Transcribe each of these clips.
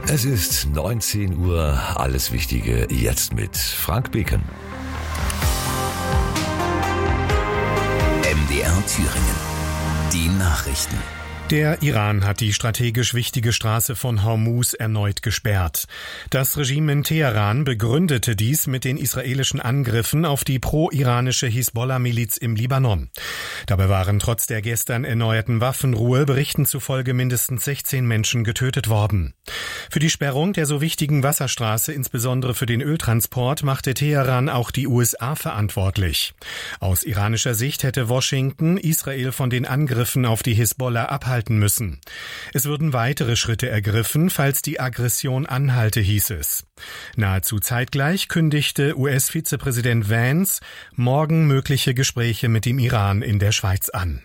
Es ist 19 Uhr, alles Wichtige jetzt mit Frank Beken. MDR Thüringen. Die Nachrichten. Der Iran hat die strategisch wichtige Straße von Hormuz erneut gesperrt. Das Regime in Teheran begründete dies mit den israelischen Angriffen auf die pro-iranische Hisbollah-Miliz im Libanon. Dabei waren trotz der gestern erneuerten Waffenruhe Berichten zufolge mindestens 16 Menschen getötet worden. Für die Sperrung der so wichtigen Wasserstraße, insbesondere für den Öltransport, machte Teheran auch die USA verantwortlich. Aus iranischer Sicht hätte Washington Israel von den Angriffen auf die Hisbollah abhalten müssen. Es würden weitere Schritte ergriffen, falls die Aggression anhalte, hieß es. Nahezu zeitgleich kündigte US-Vizepräsident Vance morgen mögliche Gespräche mit dem Iran in der Schweiz an.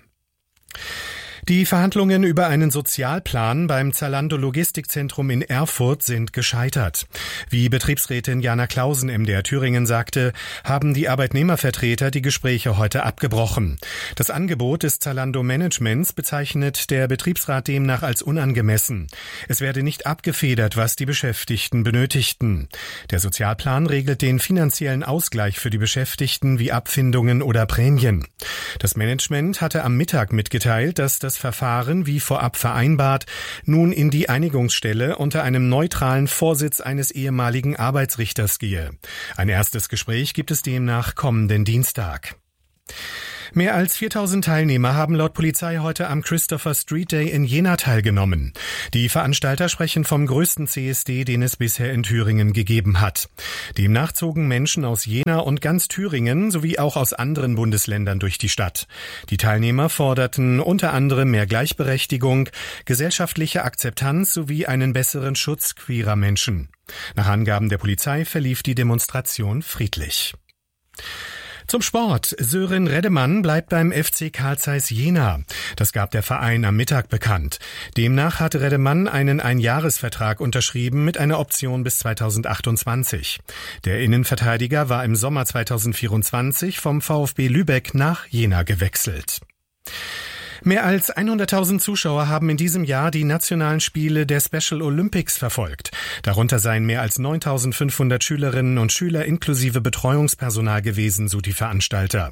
Die Verhandlungen über einen Sozialplan beim Zalando Logistikzentrum in Erfurt sind gescheitert. Wie Betriebsrätin Jana Clausen MDR Thüringen sagte, haben die Arbeitnehmervertreter die Gespräche heute abgebrochen. Das Angebot des Zalando Managements bezeichnet der Betriebsrat demnach als unangemessen. Es werde nicht abgefedert, was die Beschäftigten benötigten. Der Sozialplan regelt den finanziellen Ausgleich für die Beschäftigten wie Abfindungen oder Prämien. Das Management hatte am Mittag mitgeteilt, dass das Verfahren, wie vorab vereinbart, nun in die Einigungsstelle unter einem neutralen Vorsitz eines ehemaligen Arbeitsrichters gehe. Ein erstes Gespräch gibt es demnach kommenden Dienstag. Mehr als 4000 Teilnehmer haben laut Polizei heute am Christopher Street Day in Jena teilgenommen. Die Veranstalter sprechen vom größten CSD, den es bisher in Thüringen gegeben hat. Demnach zogen Menschen aus Jena und ganz Thüringen sowie auch aus anderen Bundesländern durch die Stadt. Die Teilnehmer forderten unter anderem mehr Gleichberechtigung, gesellschaftliche Akzeptanz sowie einen besseren Schutz queerer Menschen. Nach Angaben der Polizei verlief die Demonstration friedlich. Zum Sport. Sören Reddemann bleibt beim FC Carl Zeiss Jena. Das gab der Verein am Mittag bekannt. Demnach hatte Reddemann einen Einjahresvertrag unterschrieben mit einer Option bis 2028. Der Innenverteidiger war im Sommer 2024 vom VfB Lübeck nach Jena gewechselt. Mehr als 100.000 Zuschauer haben in diesem Jahr die nationalen Spiele der Special Olympics verfolgt. Darunter seien mehr als 9.500 Schülerinnen und Schüler inklusive Betreuungspersonal gewesen, so die Veranstalter.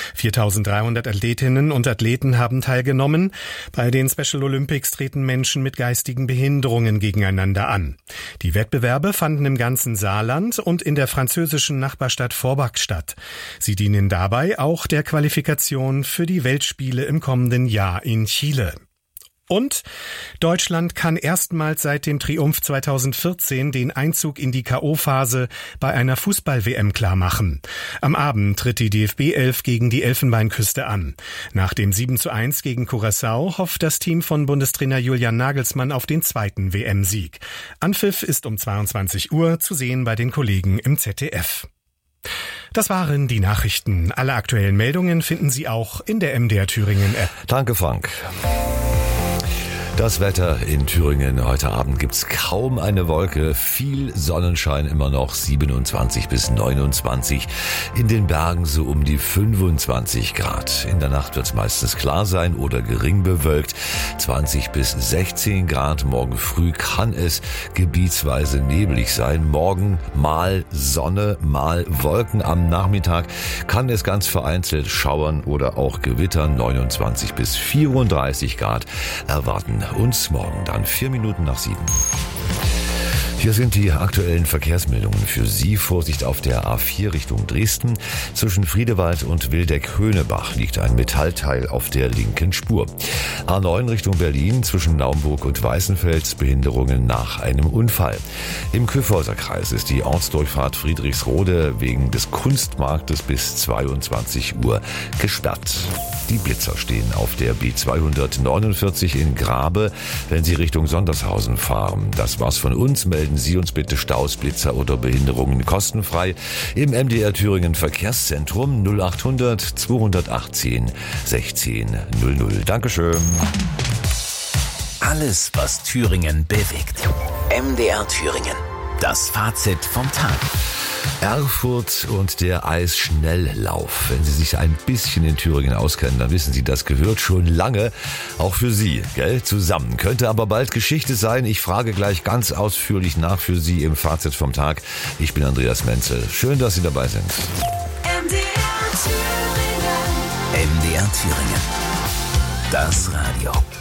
4.300 Athletinnen und Athleten haben teilgenommen. Bei den Special Olympics treten Menschen mit geistigen Behinderungen gegeneinander an. Die Wettbewerbe fanden im ganzen Saarland und in der französischen Nachbarstadt Forbach statt. Sie dienen dabei auch der Qualifikation für die Weltspiele im kommenden Jahr in Chile. Und Deutschland kann erstmals seit dem Triumph 2014 den Einzug in die K.O.-Phase bei einer Fußball-WM klarmachen. Am Abend tritt die DFB-11 gegen die Elfenbeinküste an. Nach dem 7:1 gegen Curaçao hofft das Team von Bundestrainer Julian Nagelsmann auf den zweiten WM-Sieg. Anpfiff ist um 22 Uhr zu sehen bei den Kollegen im ZDF. Das waren die Nachrichten. Alle aktuellen Meldungen finden Sie auch in der MDR Thüringen App. Danke, Frank. Das Wetter in Thüringen. Heute Abend gibt's kaum eine Wolke. Viel Sonnenschein immer noch. 27 bis 29. In den Bergen so um die 25 Grad. In der Nacht wird's meistens klar sein oder gering bewölkt. 20 bis 16 Grad. Morgen früh kann es gebietsweise neblig sein. Morgen mal Sonne, mal Wolken. Am Nachmittag kann es ganz vereinzelt schauern oder auch gewittern. 29 bis 34 Grad erwarten uns morgen dann 7:04. Hier sind die aktuellen Verkehrsmeldungen für Sie. Vorsicht auf der A4 Richtung Dresden. Zwischen Friedewald und Wildeck-Höhnebach liegt ein Metallteil auf der linken Spur. A9 Richtung Berlin zwischen Naumburg und Weißenfels Behinderungen nach einem Unfall. Im Kyffhäuserkreis ist die Ortsdurchfahrt Friedrichsrode wegen des Kunstmarktes bis 22 Uhr gesperrt. Die Blitzer stehen auf der B249 in Grabe, wenn Sie Richtung Sondershausen fahren. Das war's von uns. Melden Sie uns bitte Staus, Blitzer oder Behinderungen kostenfrei im MDR Thüringen Verkehrszentrum 0800 218 16 00. Dankeschön. Alles, was Thüringen bewegt. MDR Thüringen. Das Fazit vom Tag. Erfurt und der Eisschnelllauf. Wenn Sie sich ein bisschen in Thüringen auskennen, dann wissen Sie, das gehört schon lange auch für Sie, gell? Zusammen. Könnte aber bald Geschichte sein. Ich frage gleich ganz ausführlich nach für Sie im Fazit vom Tag. Ich bin Andreas Menzel. Schön, dass Sie dabei sind. MDR Thüringen. Das Radio.